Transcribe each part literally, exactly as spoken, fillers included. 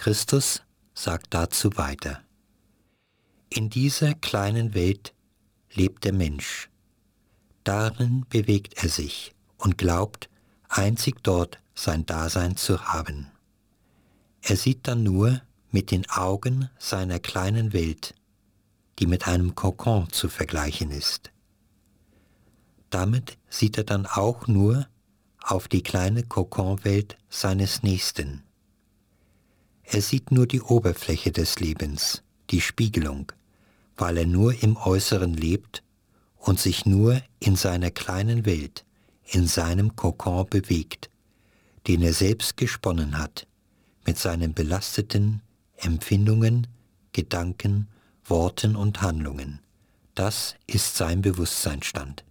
Christus sagt dazu weiter: In dieser kleinen Welt lebt der Mensch. Darin bewegt er sich und glaubt, einzig dort sein Dasein zu haben. Er sieht dann nur mit den Augen seiner kleinen Welt, die mit einem Kokon zu vergleichen ist. Damit sieht er dann auch nur auf die kleine Kokonwelt seines Nächsten. Er sieht nur die Oberfläche des Lebens, die Spiegelung, weil er nur im Äußeren lebt und sich nur in seiner kleinen Welt, in seinem Kokon bewegt, den er selbst gesponnen hat, mit seinen belasteten Empfindungen, Gedanken, Worten und Handlungen. Das ist sein Bewusstseinsstand.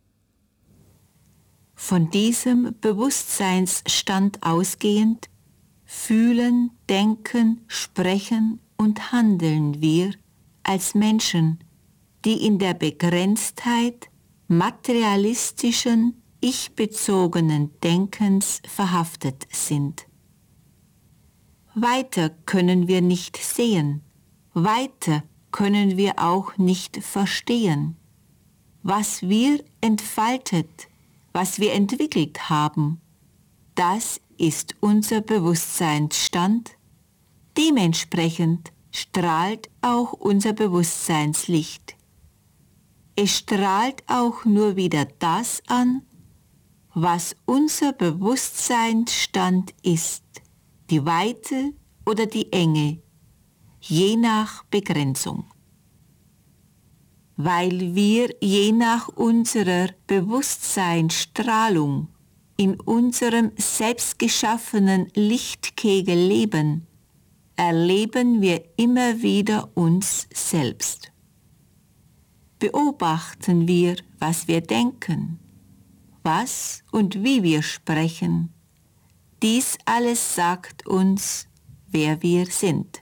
Von diesem Bewusstseinsstand ausgehend fühlen, denken, sprechen und handeln wir als Menschen, die in der Begrenztheit materialistischen, ich-bezogenen Denkens verhaftet sind. Weiter können wir nicht sehen, weiter können wir auch nicht verstehen. Was wir entfaltet, was wir entwickelt haben, das ist unser Bewusstseinsstand. Dementsprechend strahlt auch unser Bewusstseinslicht. Es strahlt auch nur wieder das an, was unser Bewusstseinsstand ist, die Weite oder die Enge, je nach Begrenzung. Weil wir je nach unserer Bewusstseinsstrahlung in unserem selbstgeschaffenen Lichtkegel leben, erleben wir immer wieder uns selbst. Beobachten wir, was wir denken, was und wie wir sprechen. Dies alles sagt uns, wer wir sind.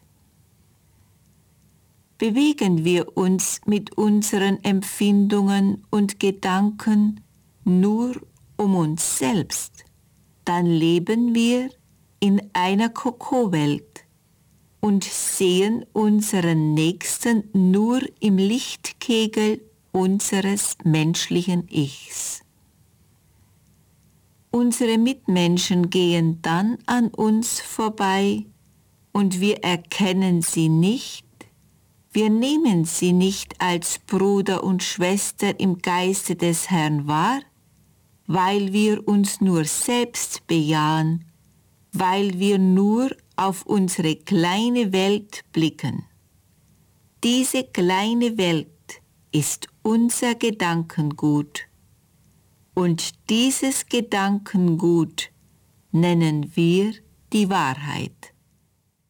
Bewegen wir uns mit unseren Empfindungen und Gedanken nur um uns selbst, dann leben wir in einer Kokowelt und sehen unseren Nächsten nur im Lichtkegel unseres menschlichen Ichs. Unsere Mitmenschen gehen dann an uns vorbei und wir erkennen sie nicht, wir nehmen sie nicht als Bruder und Schwester im Geiste des Herrn wahr, weil wir uns nur selbst bejahen, weil wir nur auf unsere kleine Welt blicken. Diese kleine Welt ist unser Gedankengut und dieses Gedankengut nennen wir die Wahrheit.